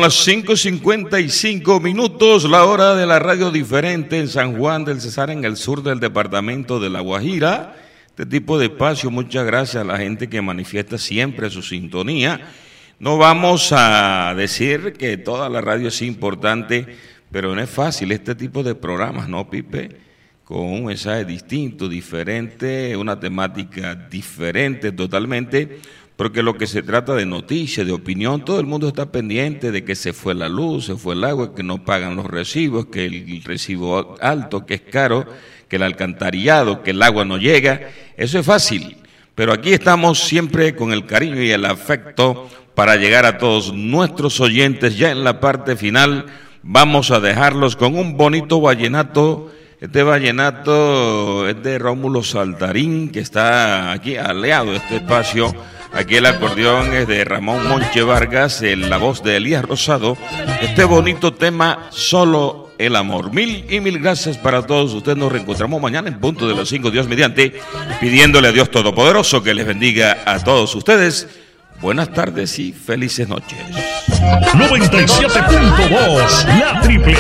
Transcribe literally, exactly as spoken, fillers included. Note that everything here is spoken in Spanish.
las cinco cincuenta y cinco minutos, la hora de la radio diferente en San Juan del Cesar, en el sur del departamento de La Guajira. Este tipo de espacio, muchas gracias a la gente que manifiesta siempre su sintonía. No vamos a decir que toda la radio es importante, pero no es fácil este tipo de programas, ¿no, Pipe? Con un mensaje distinto, diferente, una temática diferente totalmente, porque lo que se trata de noticias, de opinión, todo el mundo está pendiente de que se fue la luz, se fue el agua, que no pagan los recibos, que el recibo alto, que es caro, que el alcantarillado, que el agua no llega. Eso es fácil, pero aquí estamos siempre con el cariño y el afecto para llegar a todos nuestros oyentes. Ya en la parte final vamos a dejarlos con un bonito vallenato. Este vallenato es de Rómulo Saltarín, que está aquí aliado a este espacio. Aquí el acordeón es de Ramón Monche Vargas, la voz de Elías Rosado. Este bonito tema, Solo el Amor. Mil y mil gracias para todos ustedes. Nos reencontramos mañana en punto de las cinco, Dios mediante, pidiéndole a Dios Todopoderoso que les bendiga a todos ustedes. Buenas tardes y felices noches. noventa y siete punto dos, la triple